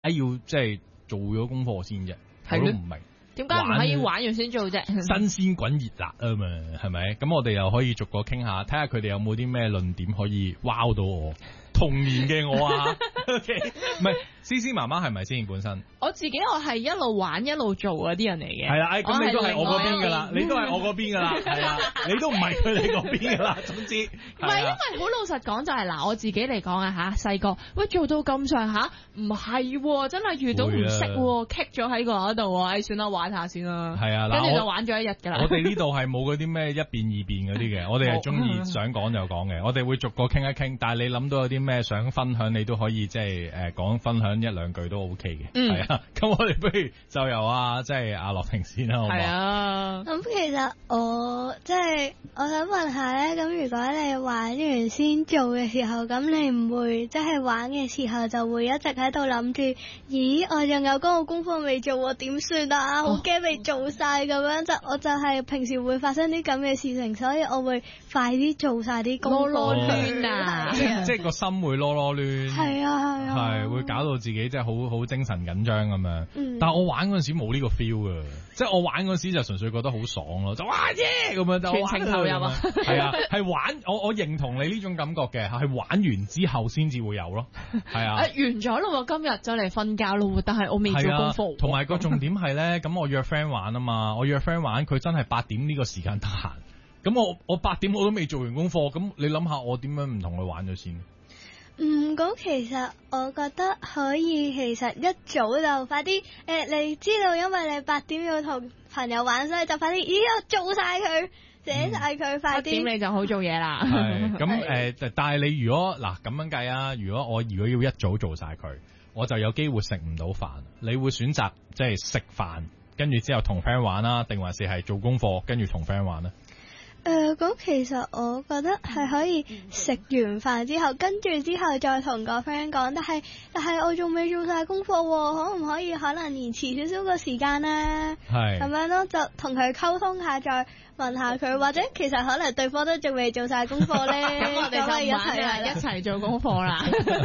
要即係做咗功課先啫，我都唔明。 點解唔可以玩完先做啫？ 新鮮滾熱辣啊嘛，係咪？咁我哋又可以逐個傾下，睇下佢哋有冇啲咩論點可以 wow 到我童年嘅我啊。OK， 唔係思思媽媽係咪先本身？ 我自己我係一路玩一路做嗰啲人嚟嘅。 係啦，咁你都係我嗰邊噶啦，你都係我嗰邊噶啦，係啦，你都唔係佢哋嗰邊噶啦。總之唔係因為好老實講就係嗱，我自己嚟講啊吓，細個喂做到咁上下，唔係真係遇到唔識棘咗喺嗰度，唉算啦，玩下先啦。 係啊， 跟住就玩咗一日噶啦。 我哋呢度係冇嗰啲咩一變二變嗰啲嘅，我哋係中意想講就講嘅，我哋會逐個傾一傾。但係你諗到有啲咩想分享，你都可以即係講分享一兩句都 OK 嘅。係啊，咁我哋不如就由即係阿樂婷先啦，好唔好？係啊。 咁其實我想問下咧，咁如果你玩完先做嘅時候，咁你唔會即係玩嘅時候就會一直喺度諗住，咦，我仲有嗰個功課未做喎，點算啊？好驚未做晒咁樣，我就係平時會發生啲咁嘅事情，所以我會快啲做晒啲功課。 囉攣啊！ 即係個心會囉攣。 係啊係啊。 係會搞到自己即係好精神緊張咁樣。但係我玩嗰陣時冇呢個 feel 噶，即係我玩嗰陣時就純粹覺得好爽咯，就哇耶咁樣就全程投入啊。 係啊，係玩我認同你呢種感覺嘅，係玩完之後先至會有咯。係啊。 完咗咯，今日就嚟瞓覺咯，但係我未做功課。 同埋個重點係咧，咁我約 friend 玩啊嘛，我約 friend 玩，佢真係8點呢個時間得閒，咁我8點我都未做完功課，咁你諗下我點樣唔同佢玩咗先？ 咁其實我覺得可以，其實一早就快啲你知道，因為你8點要同朋友玩，所以就快啲，我做晒佢，寫晒佢，快啲。8點你就好做嘢啦。 係咁但係你如果嗱咁樣計啊，如果要一早做晒佢，我就有機會食唔到飯。你會選擇即係食飯，跟住之後同 friend 玩啦，定還是係做功課跟住同 friend 玩呢？ 咁其實我覺得係可以食完飯之後，跟住之後再同個 friend 講，但係我仲未做晒功課喎，可唔可以可能延遲少少個時間呢？係咁樣咯，就同佢溝通下，再問下佢，或者其實可能對方都仲未做晒功課咧， 咁我哋就一齊做功課啦。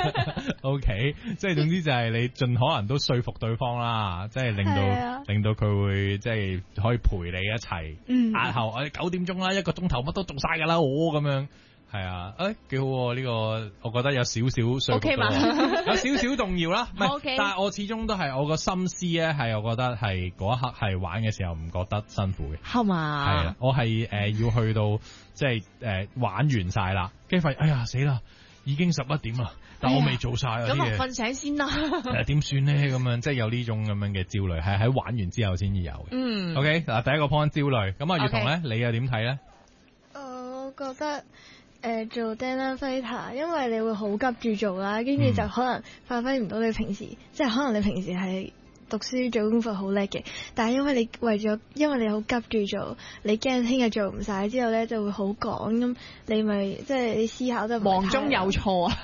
OK， 即係總之就係你盡可能都說服對方啦，即係令到佢會即係可以陪你一齊。押後我哋9點鐘啦，1個鐘頭乜都做晒噶啦，咁樣係啊，幾好呢個，我覺得有少少說服到，有少少動搖啦。但係我始終都係我個心思咧，係我覺得係嗰一刻係玩嘅時候唔覺得辛苦嘅，係嘛？係啊，我係要去到即係玩完晒啦，跟住發現哎呀死啦，已經11點啦，但我未做晒啊啲嘢， 咁瞓醒先啦。 點算咧？咁樣即係有呢種咁樣嘅焦慮，係喺玩完之後先至有嘅。OK， 嗱，第一個 point 焦慮，咁啊，月彤咧，你又點睇咧？ 我覺得做 deadline fighter， 因為你會好急住做啦，跟住就可能發揮唔到你平時，即係可能你平時係讀書做功課好叻嘅，但係因為你好急住做，你驚聽日做唔晒之後咧就會好趕，咁你咪即係你思考得忙中有錯啊。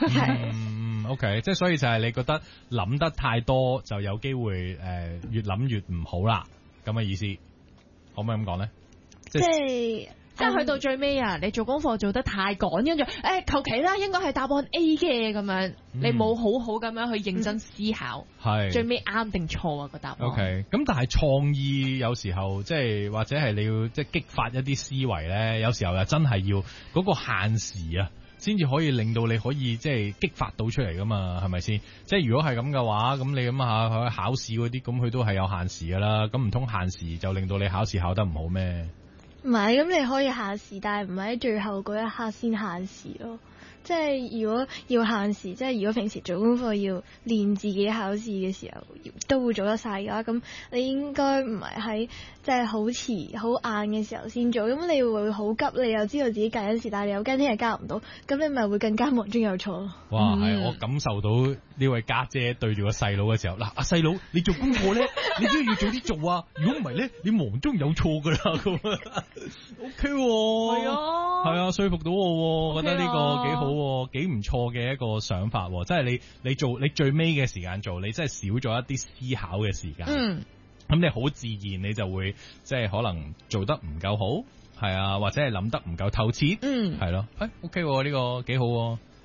OK， 即係所以就係你覺得諗得太多就有機會越諗越唔好啦，咁嘅意思可唔可以咁講咧？ 即係去到最尾啊！你做功課做得太趕，跟住求其啦，應該係答案 A 嘅咁樣，你冇好好咁樣去認真思考，最尾啱定錯啊個答案。 OK， 咁但係創意有時候即係或者係你要即係激發一啲思維咧，有時候又真係要嗰個限時啊，先至可以令到你可以即係激發到出嚟噶嘛，係咪先？即係如果係咁嘅話，咁你諗下佢考試嗰啲，咁佢都係有限時噶啦，咁唔通限時就令到你考試考得唔好咩？ 唔係，咁你可以限時，但係唔係喺最後嗰一刻先限時咯。即係如果要限時，即係如果平時做功課要練自己考試嘅時候都會做得晒嘅話，咁你應該唔係喺即係好遲好晏嘅時候先做，咁你會好急，你又知道自己計緊時，但係你又驚聽日交唔到，咁你咪會更加忙中有錯咯。 哇，係我感受到呢位家姐對住個細佬嘅時候，嗱，阿細佬你做功課咧，你都要早啲做啊，如果唔係咧，你忙中有錯噶啦咁。OK， 係啊，說服到我，覺得呢個幾好。幾唔錯嘅一個想法，即係你做你最尾嘅時間做，你真係少咗一啲思考嘅時間。咁你好自然你就會即係可能做得唔夠好，係啊，或者係諗得唔夠透徹。係咯，OK，呢個幾好。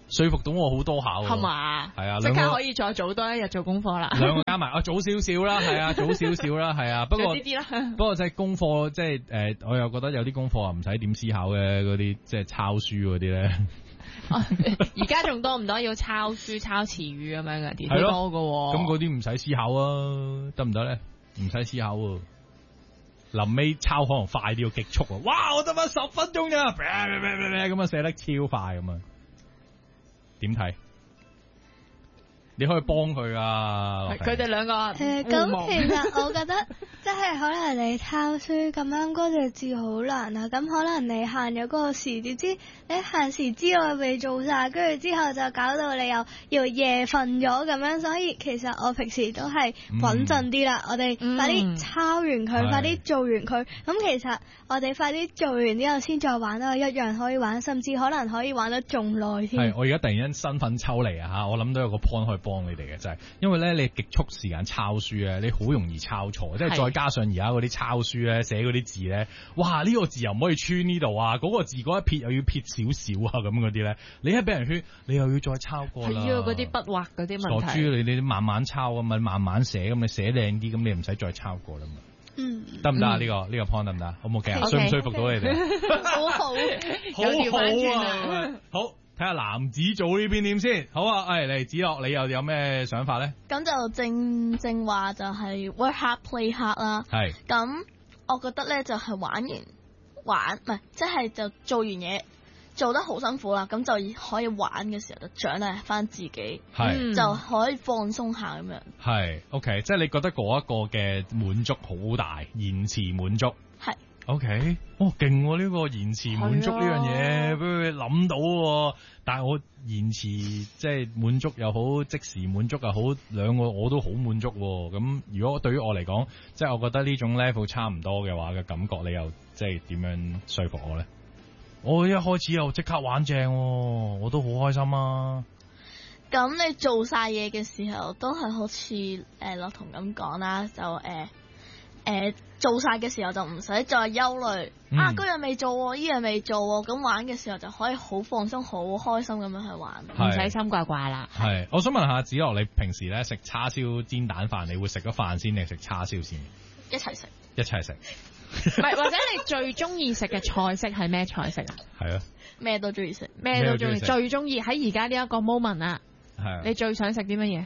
說服到我好多下喎。 係嘛？ 係啊， 即刻可以再早多一日做功課啦。 兩個加埋早少少啦，係啊，早少少啦，係啊。不過不過即係功課，即係我又覺得有啲功課啊唔使點思考嘅嗰啲，即係抄書嗰啲咧。 而家仲多唔多要抄書、抄詞語咁樣嘅啲都多噶。 咁嗰啲唔使思考啊，得唔得咧？唔使思考喎。臨尾抄可能快啲，要極速啊！哇，我得返10分鐘咋，咁啊寫得超快咁啊！點睇？你可以幫佢啊！ 佢哋兩個咁其實我覺得即係可能你抄書咁樣嗰隻字好難啊，咁可能你限咗嗰個時，點知你限時之內未做晒，跟住之後就搞到你又要夜瞓咗咁樣，所以其實我平時都係穩陣啲啦，我哋快啲抄完佢，快啲做完佢，咁其實我哋快啲做完之後先再玩啊，一樣可以玩，甚至可能可以玩得仲耐添。 係，我而家突然間身份抽離啊嚇，我諗到有個 point 可以幫你哋嘅，就係因為咧你極速時間抄書咧，你好容易抄錯，即係再加上而家嗰啲抄書咧寫嗰啲字咧，哇呢個字又唔可以穿呢度啊，嗰個字嗰一撇又要撇少少啊咁嗰啲咧，你一俾人圈，你又要再抄過啦。 係要嗰啲筆畫嗰啲問題。 傻豬，你慢慢抄啊嘛，慢慢寫，咁你寫靚啲，咁你唔使再抄過啦嘛。得唔得啊？呢個 point 得唔得？好唔好嘅？說唔說服到你哋？ 好好， 好啊！好。睇下男子組呢邊點先，好啊！嚟子樂，你又有咩想法咧？ 咁就正話就係 work hard play hard 啦。係。咁我覺得咧就係玩唔係，即係就做完嘢做得好辛苦啦，咁就可以玩嘅時候就獎勵翻自己，就可以放鬆下咁樣。係 OK， 即係你覺得嗰一個嘅滿足好大，延遲滿足。係。OK， 勁喎！呢個延遲滿足呢樣嘢，俾佢諗到。但係我延遲即係滿足又好，即時滿足又好，兩個我都好滿足。咁如果對於我嚟講，即係我覺得呢種 level 差唔多嘅話嘅感覺，你又即係點樣說服我咧？我一開始又即刻玩正，我都好開心啊！ 咁你做晒嘢嘅時候，都係好似樂彤咁講啦，就做晒嘅時候就唔使再憂慮啊，嗰樣未做，呢樣未做，咁玩嘅時候就可以好放鬆、好開心咁樣去玩， 唔使心掛掛啦。 係，我想問下子樂，你平時咧食叉燒煎蛋飯，你會食咗飯先定食叉燒先？ 一齊食。 一齊食。 唔係，或者你最中意食嘅菜式係咩菜式啊？ 係啊。 咩都中意食， 咩都中意，最中意喺而家呢一個 moment 啊！ 係。 你最想食啲乜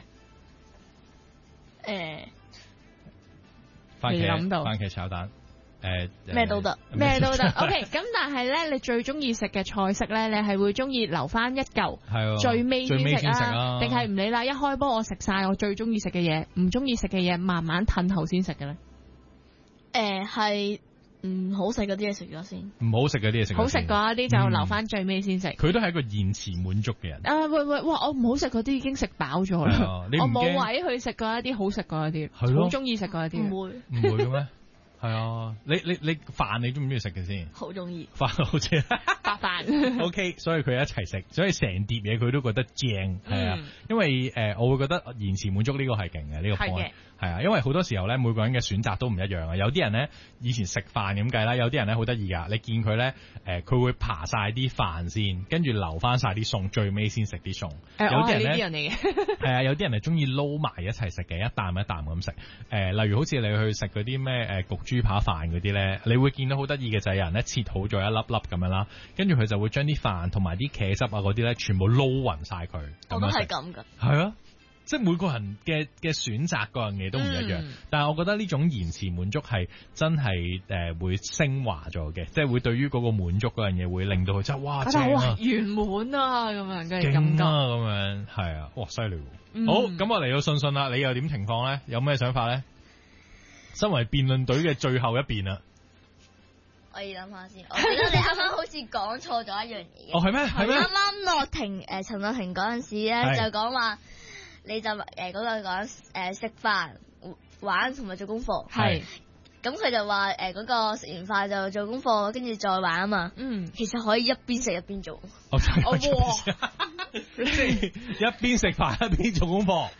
嘢？ 番茄炒蛋， 咩都得， 咩都得。OK， 咁但係咧，你最中意食嘅菜式咧，你係會中意留翻一嚿，最尾先食啊？定係唔理啦，一開波我食晒我最中意食嘅嘢，唔中意食嘅嘢慢慢褪後先食嘅咧？ 係唔好食嗰啲嘢食咗先， 唔好食嗰啲嘢食， 好食嗰啲就留翻最尾先食。 佢都係一個延遲滿足嘅人。 喂，哇！我唔好食嗰啲已經食飽咗啦，我冇位去食嗰一啲好食嗰一啲，好中意食嗰一啲。 唔會嘅咩？係啊，你飯你中唔中意食嘅先？ 好中意飯好似白飯。 OK， 所以佢一齊食，所以成碟嘢佢都覺得正，係啊。因為我會覺得延遲滿足呢個係勁嘅呢個 point。係啊，因為好多時候咧，每個人嘅選擇都唔一樣啊。有啲人咧以前食飯咁計啦，有啲人咧好得意噶。你見佢咧，佢會扒晒啲飯先，跟住留翻晒啲餸，最尾先食啲餸。有啲人嚟嘅。係啊，有啲人係中意撈埋一齊食嘅，一啖一啖咁食。例如好似你去食嗰啲咩焗豬扒飯嗰啲咧，你會見到好得意嘅就係有人咧切好咗一粒粒咁樣啦，跟住佢就會將啲飯同埋啲茄汁啊嗰啲咧全部撈勻晒佢。 我都係咁噶。 係啊。即係每個人嘅選擇嗰樣嘢都唔一樣，但係我覺得呢種延遲滿足係真係會升華咗嘅，即係會對於嗰個滿足嗰樣嘢會令到佢真係哇正啊圓滿啊咁樣嘅感覺咁樣係啊，哇犀利喎！好，咁我嚟到信啦，你又點情況咧？有咩想法咧？身為辯論隊嘅最後一邊啊！ 我要諗下先，我記得你啱啱好似講錯咗一樣嘢嘅。 哦係咩？係咩？ 啱啱陳樂婷嗰陣時咧就講話。你就嗰個講食飯、玩同埋做功課，係咁佢就話嗰個食完飯就做功課，跟住再玩啊嘛。其實可以一邊食一邊做。 即係一邊食飯一邊做功課。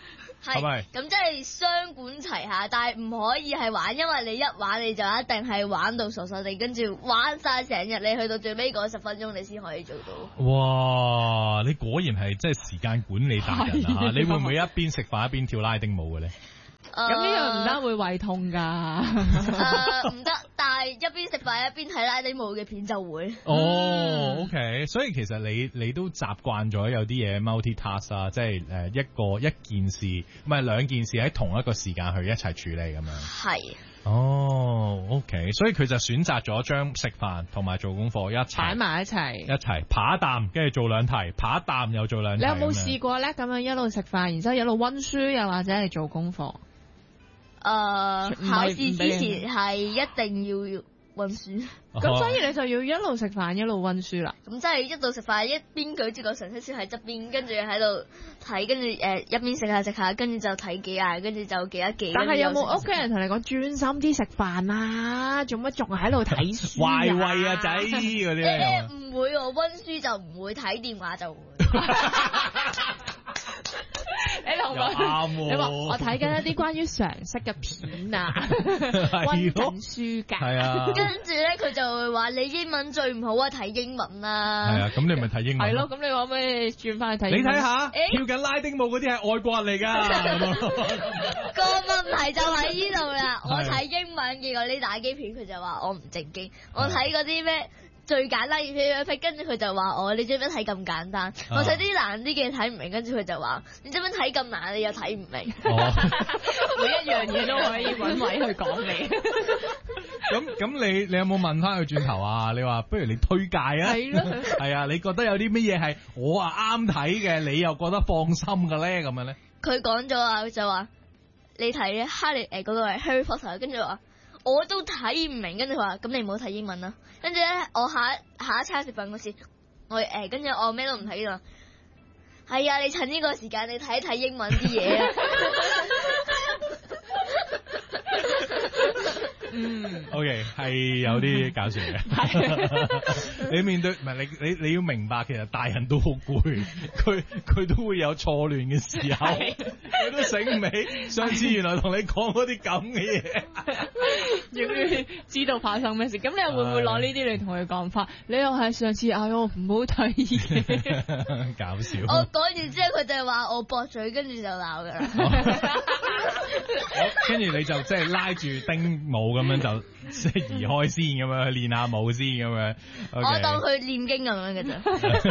係咪？ 咁即係雙管齊下，但係唔可以係玩，因為你一玩你就一定係玩到傻傻地，跟住玩晒成日，你去到最尾嗰10分鐘你先可以做到。 哇！你果然係即係時間管理達人啊！你會唔會一邊食飯一邊跳拉丁舞嘅咧？ 咁呢樣唔得，會胃痛噶。 唔得，但係一邊食飯一邊睇拉丁舞嘅片就會。 OK， 所以其實你都習慣咗有啲嘢 multitask 啊，即係一件事唔係兩件事喺同一個時間去一齊處理咁樣。 係。 OK， 所以佢就選擇咗將食飯同埋做功課一齊擺埋一齊， 扒一啖，跟住做兩題，扒一啖又做兩題。 你有冇試過咧？咁樣一路食飯，然之後一路溫書，又或者係做功課？ 考試之前係一定要溫書， 咁所以你就要一路食飯一路溫書啦。咁即係一路食飯一邊舉住個常識書喺側邊，跟住喺度睇，跟住一邊食下，跟住就睇幾眼，跟住就記一記。 但係有冇屋企人同你講專心啲食飯啊？做乜仲喺度睇書？ 壞胃啊仔嗰啲。 唔會喎，溫書就唔會，睇電話就會。 你同我，你話我睇緊一啲關於常識嘅片啊，溫緊書㗎。係啊。 跟住咧，佢就會話你英文最唔好啊，睇英文啦。 係啊，咁你咪睇英文。 係咯，咁你可唔可以轉翻去睇？ 你睇下，跳緊拉丁舞嗰啲係外國人嚟㗎。 個問題就喺呢度啦，我睇英文嘅嗰啲打機片，佢就話我唔正經。我睇嗰啲咩？最簡單嘅片，跟住佢就話你做咩睇咁簡單？我睇啲難啲嘅睇唔明，跟住佢就話你做咩睇咁難？你又睇唔明。每一樣嘢都可以揾位去講你。 咁你有冇問翻佢轉頭啊？你話不如你推介啊？係咯。係啊，你覺得有啲乜嘢係我啱睇嘅，你又覺得放心嘅咧？咁樣咧？佢講咗啊，就話你睇哈利嗰個係 Harry Potter， 跟住話。我都睇唔明，跟住佢話咁你唔好睇英文啦。跟住咧，我下一餐食飯嗰時，跟住我咩都唔睇啦。係啊，你趁呢個時間你睇一睇英文啲嘢啊。 OK， 係有啲搞笑嘅。你面對唔係你要明白，其實大人都好攰，佢都會有錯亂嘅時候，佢都醒唔起上次原來同你講嗰啲咁嘅嘢， 要知道發生咩事。咁你又會唔會攞呢啲嚟同佢講法？你又係上次嗌我唔好睇嘢， 搞笑。 我講完之後，佢就話我駁嘴，跟住就鬧噶啦。 跟住你就即係拉住丁舞咁樣就即係移開先咁樣去練下舞先咁樣。 我當佢念經咁樣嘅啫。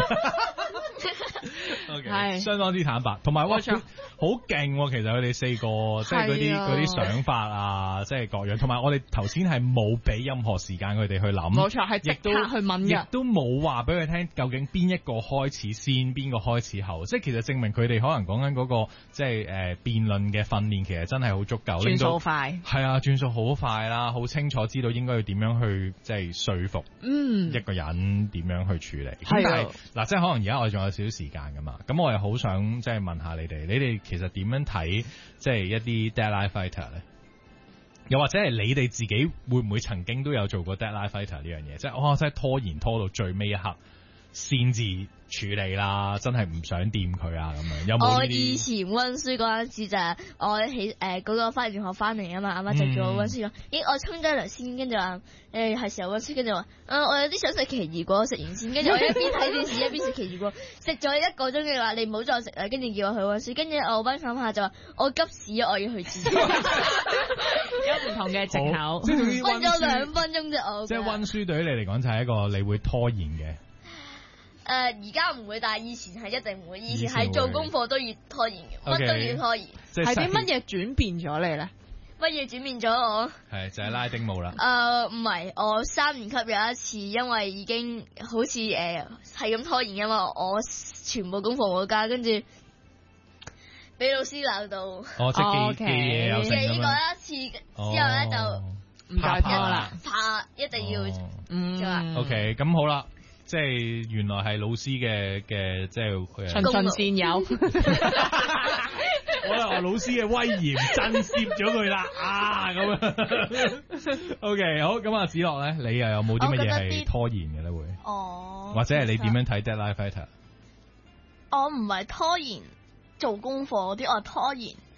係相當之坦白，同埋好勁。其實佢哋4個即係嗰啲想法啊，即係各樣。同埋我哋頭先係冇俾任何時間佢哋去諗， 冇錯，係即刻去問嘅， 亦都冇話俾佢聽究竟邊一個開始先，邊個開始後。即係其實證明佢哋可能講緊嗰個即係辯論嘅訓練，其實真係好足夠， 轉數快。係啊，轉數好快啦，好清楚知道應該要點樣去即係說服一個人點樣去處理。咁但係嗱，即係可能而家我哋仲有少少時間噶嘛，咁我又好想即係問下你哋其實點樣睇即係一啲 deadline fighter 咧？又或者係你哋自己會唔會曾經都有做過 deadline fighter 呢樣嘢？即係真係拖延拖到最尾一刻先至處理啦，真係唔想掂佢啊咁樣。有冇？ 我以前溫書嗰陣時就係我喺嗰個翻完學翻嚟啊嘛，阿媽就叫我溫書咯。我沖咗涼先，跟住話係時候溫書，跟住話我有啲想食奇異果，食完先。跟住我一邊睇電視一邊食奇異果，食咗1個鐘嘅話你唔好再食啦，跟住叫我去溫書。跟住我班同學就話我急屎，我要去廁所。 有唔同嘅藉口， 即係溫咗2分鐘啫。我即係溫書對於你嚟講就係一個你會拖延嘅。 而家唔會，但係以前係一定唔會。以前係做功課都要拖延嘅，乜都要拖延。 係啲乜嘢轉變咗你咧？ 乜嘢轉變咗我？ 係就係拉丁舞啦。 唔係，我3年級有一次，因為已經好似係咁拖延啊嘛，我全部功課冇交，跟住俾老師鬧到。 即係記嘢有成咁樣。記過一次之後咧就唔再拖啦， 怕一定要。 OK， 咁好啦。即係原來係老師嘅即係循循善誘。 我話老師嘅威嚴震懾咗佢啦咁樣。OK， 好，咁子樂咧，你又有冇啲乜嘢係拖延嘅咧？會或者係你點樣睇 deadline fighter？ 我唔係拖延做功課嗰啲，我係拖延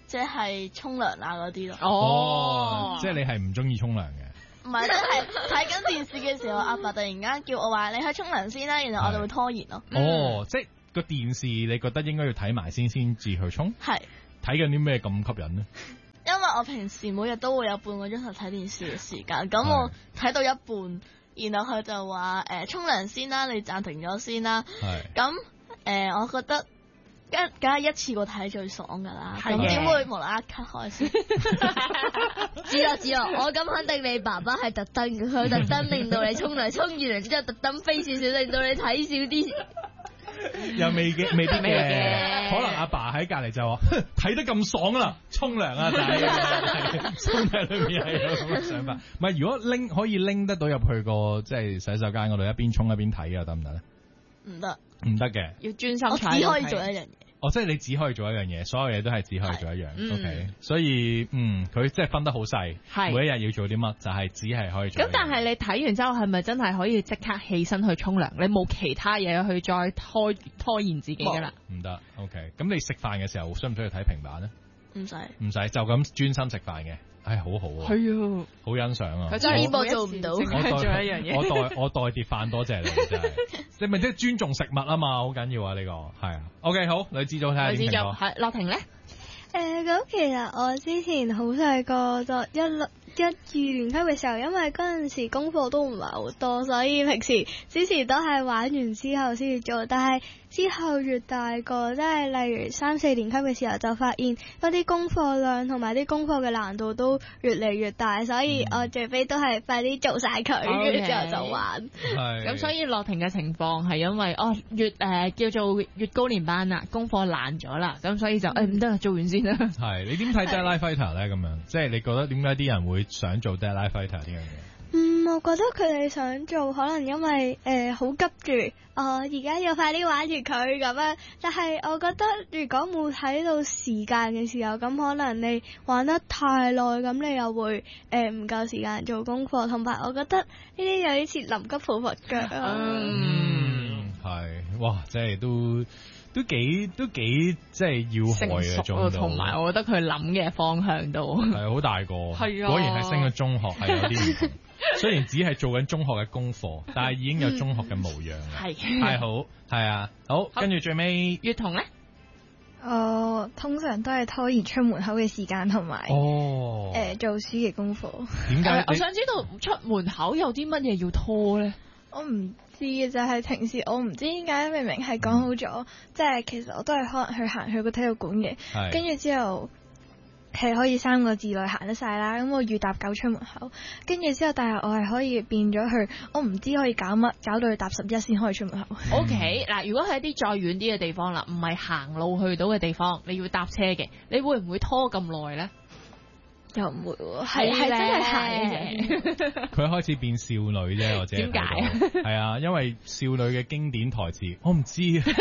即係沖涼啊嗰啲咯。 哦，即係你係唔中意沖涼嘅？ 唔係，即係睇緊電視嘅時候，阿爸突然間叫我話你去沖涼先啦，然後我就會拖延咯。 哦，即係個電視你覺得應該要睇埋先至去沖？ 係。 睇緊啲咩咁吸引呢？ 因為我平時每日都會有半個鐘頭睇電視嘅時間，咁我睇到一半，然後佢就話沖涼先啦，你暫停咗先啦。咁我覺得梗係一次過睇最爽噶啦，咁點會無啦啦 cut 開先？知啦，我咁肯定你爸爸係特登，佢特登令到你沖涼，沖完涼之後特登飛少少，令到你睇少啲。 又未必嘅，可能阿爸喺隔籬就話睇得咁爽啦，沖涼啊仔，沖涼裏面係有咁嘅想法。唔係，如果可以拎得到入去個即係洗手間嗰度，一邊沖一邊睇啊，得唔得咧？唔得嘅， 要專心睇。 我只可以做一樣嘢。 哦，即係你只可以做一樣嘢，所有嘢都係只可以做一樣。OK，所以佢即係分得好細，每一日要做啲乜就係只係可以做。 咁但係你睇完之後係咪真係可以即刻起身去沖涼？你冇其他嘢去再拖延自己噶啦？ 唔得。OK，咁你食飯嘅時候需唔需要睇平板咧？ 唔使， 就咁專心食飯嘅。唉，好好啊， 係啊， 好欣賞啊！ 佢真係呢步做唔到， 做一樣嘢。 我代碟飯，多謝你真係，你咪即係尊重食物啊嘛，好緊要啊呢個係啊。OK， 好，女子組睇下點評咯。 係樂婷咧？ 咁其實我之前好細個就一二年級嘅時候，因為嗰陣時功課都唔係好多，所以平時之前都係玩完之後先至做。但係之後越大個，即係例如3、4年級嘅時候，就發現嗰啲功課量同埋啲功課嘅難度都越嚟越大，所以我最尾都係快啲做晒佢，跟住之後就玩。 咁所以樂婷嘅情況係因為叫做越高年班啦，功課難咗啦，咁所以就唔得啦，做完先啦。 係你點睇 Deadline Fighter 咧？咁樣即係你覺得點解啲人會想做 Deadline Fighter 呢樣嘢？ 我覺得佢哋想做，可能因為好急住，而家要快啲玩完佢咁樣。但係我覺得如果冇睇到時間嘅時候，咁可能你玩得太耐，咁你又會唔夠時間做功課。同埋我覺得呢啲有啲似臨急抱佛腳啊。 係，哇，即係都幾即係要害嘅種， 同埋我覺得佢諗嘅方向都係好大個，係啊，果然係升咗中學係有啲唔同。雖然只係做緊中學嘅功課，但係已經有中學嘅模樣啦。係好，係啊，好，跟住最尾月彤咧， 通常都係拖延出門口嘅時間同埋做書嘅功課。 點解？我想知道出門口有啲乜嘢要拖咧？ 我唔知嘅，就係平時我唔知點解明明係講好咗，即係其實我都係可能去行去個體育館嘅，跟住之後係可以3個字內行得晒啦。咁我預搭9出門口，跟住之後但係我係可以變咗去，我唔知可以搞乜，搞到去搭11先可以出門口。 OK， 嗱，如果係一啲再遠啲嘅地方啦，唔係行路去到嘅地方，你要搭車嘅，你會唔會拖咁耐咧？ 又唔會喎，係真係行嘅。 佢開始變少女啫，或者點解？係啊，因為少女嘅經典台詞，我唔知啊，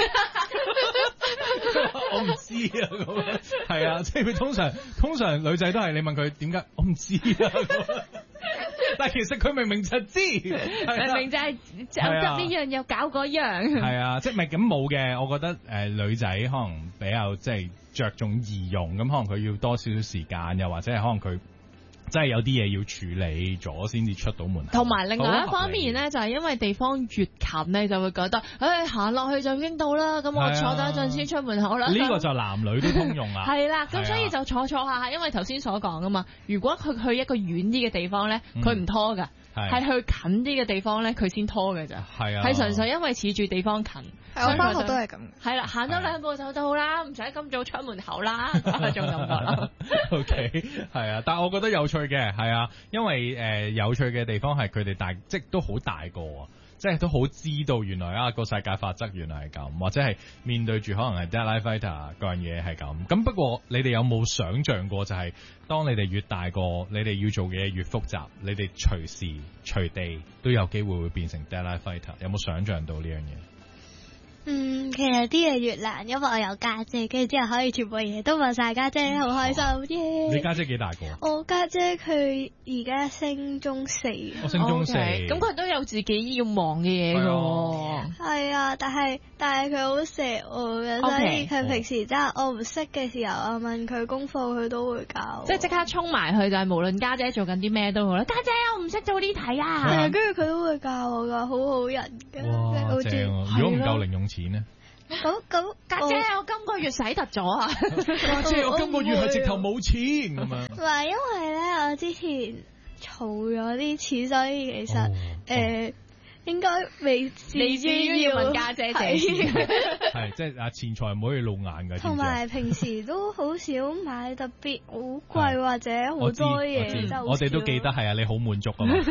我唔知啊，咁係啊，即係佢通常女仔都係你問佢點解，我唔知啊。但係其實佢明明就知， 明明就係就執呢樣又搞嗰樣。 係啊，即係咪咁冇嘅？我覺得女仔可能比較即係着重易用，咁可能佢要多少少時間，又或者係可能佢真係有啲嘢要處理咗先至出到門口。 同埋另外一方面咧，就係因為地方越近咧，就會覺得行落去就已經到啦，咁我坐多一陣先出門口啦。 呢個就男女都通用啦。 係啦，咁所以就坐下，因為頭先所講噶嘛，如果佢去一個遠啲嘅地方咧，佢唔拖噶。係去近啲嘅地方咧，佢先拖嘅咋。係啊，係純粹因為恃住地方近。 我返學都係咁。係啦，行咗2步就到啦，唔使咁早出門口啦，嗰種感覺啦。 OK， 係啊，但係我覺得有趣嘅係啊，因為有趣嘅地方係佢哋即都好大個啊。即係都好知道原來個世界法則原來係咁，或者係面對住可能係 Deadline Fighter 嗰樣嘢係咁。咁不過你哋有冇想像過就係當你哋越大個，你哋要做嘅嘢越複雜，你哋隨時隨地都有機會會變成 Deadline Fighter？有冇想像到呢樣嘢？ 其實啲嘢越難，因為我有家姐，跟住之後可以全部嘢都問晒家姐，好開心耶！ 你家姐幾大個？ 我家姐佢而家升中4。 我升中4， 咁佢都有自己要忙嘅嘢㗎。 係啊，但係佢好錫我嘅，所以佢平時真係我唔識嘅時候，我問佢功課，佢都會教。 即係即刻衝埋去就係無論家姐做緊啲咩都好啦。家姐我唔識做呢題啊， 係啊，跟住佢都會教我㗎，好好人嘅。 哇，正啊！如果唔夠零用錢咧？ 咁家姐，我今個月洗突咗啊！ 家姐，我今個月係直頭冇錢咁樣。 唔係，因為咧我之前儲咗啲錢，所以其實應該未至於要問家姐借錢。 係即係錢財唔可以露眼㗎。 同埋平時都好少買特別好貴或者好多嘢。 我哋都記得係啊，你好滿足啊嘛。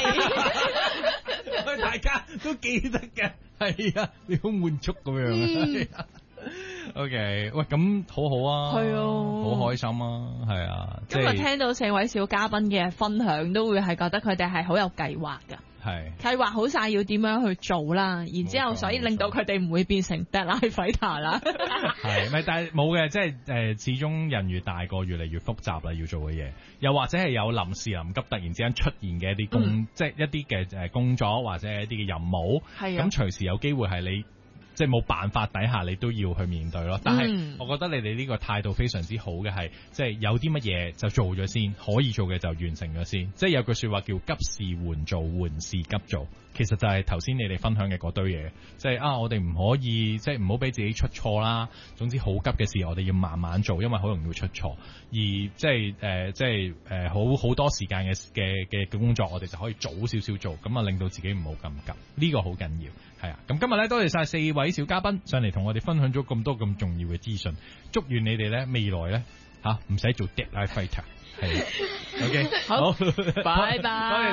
大家都記得嘅，係啊，你好滿足咁樣。OK， 喂，咁好好啊，係啊，好開心啊，係啊。 今日聽到4位小嘉賓嘅分享，都會係覺得佢哋係好有計劃噶， 係計劃好晒要點樣去做啦，然之後所以令到佢哋唔會變成 deadline fighter 啦。 係，咪但係冇嘅，即係始終人越大個越嚟越複雜啦，要做嘅嘢，又或者係有臨時臨急突然之間出現嘅一啲即係一啲嘅工作或者係一啲嘅任務，咁隨時有機會係你。即係冇辦法底下，你都要去面對咯。但係我覺得你哋呢個態度非常之好嘅係，即係有啲乜嘢就做咗先，可以做嘅就完成咗先。即係有句說話叫急事緩做，緩事急做。其實就係頭先你哋分享嘅嗰堆嘢，即係我哋唔可以即係唔好俾自己出錯啦。總之好急嘅事，我哋要慢慢做，因為好容易會出錯。而即係好多時間嘅工作，我哋就可以早少少做，咁啊令到自己唔好咁急。呢個好緊要。係啊，咁今日咧多謝晒4位小嘉賓上嚟同我哋分享咗咁多咁重要嘅資訊，祝願你哋咧未來咧唔使做 deadline fighter。係，OK， 好，拜拜。